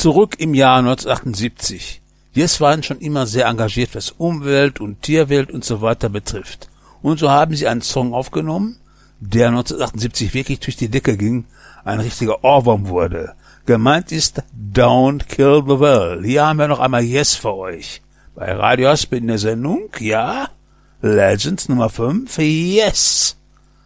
Zurück im Jahr 1978. Yes waren schon immer sehr engagiert, was Umwelt und Tierwelt und so weiter betrifft. Und so haben sie einen Song aufgenommen, der 1978 wirklich durch die Decke ging, ein richtiger Ohrwurm wurde. Gemeint ist Don't Kill the World. Hier haben wir noch einmal Yes für euch. Bei Radio Aspen in der Sendung, ja, Legends Nummer 5, Yes.